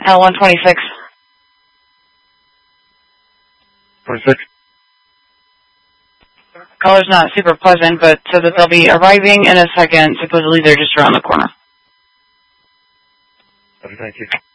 L126. 26. Caller's not super pleasant, but said that they'll be arriving in a second. Supposedly they're just around the corner. Okay, thank you.